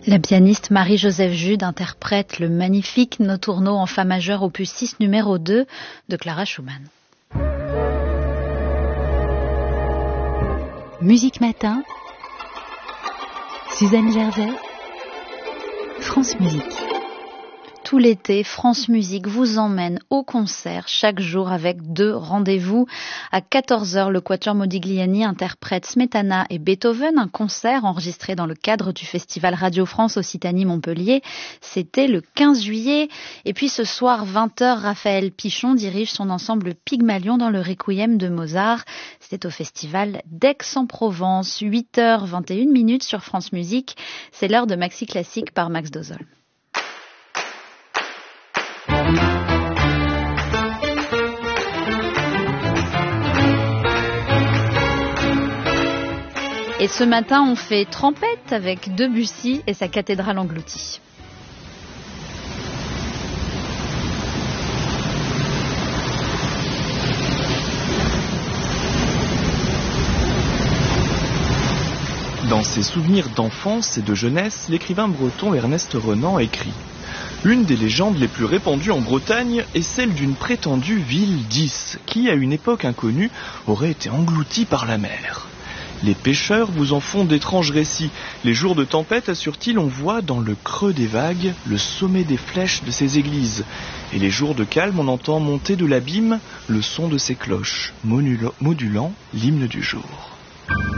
La pianiste Marie-Joseph Jude interprète le magnifique Notturno en fa majeur opus 6 numéro 2 de Clara Schumann. Musique Matin, Suzanne Jersey, France Musique. Tout l'été, France Musique vous emmène au concert chaque jour avec 2 rendez-vous. À 14h, le Quatuor Modigliani interprète Smetana et Beethoven, un concert enregistré dans le cadre du Festival Radio France Occitanie-Montpellier. C'était le 15 juillet. Et puis ce soir, 20h, Raphaël Pichon dirige son ensemble Pygmalion dans le Requiem de Mozart. C'était au Festival d'Aix-en-Provence. 8h21 sur France Musique. C'est l'heure de Maxi Classique par Max Dozol. Et ce matin, on fait trompette avec Debussy et sa cathédrale engloutie. Dans ses souvenirs d'enfance et de jeunesse, l'écrivain breton Ernest Renan écrit « Une des légendes les plus répandues en Bretagne est celle d'une prétendue ville d'Is, qui, à une époque inconnue, aurait été engloutie par la mer. Les pêcheurs vous en font d'étranges récits. Les jours de tempête, assure-t-il, on voit dans le creux des vagues le sommet des flèches de ces églises. Et les jours de calme, on entend monter de l'abîme le son de ces cloches, modulant l'hymne du jour. »